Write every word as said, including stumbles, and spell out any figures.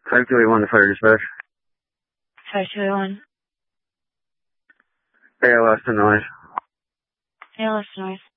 five two eight one to fire dispatch. five two eight one. A L S to noise. A L S noise.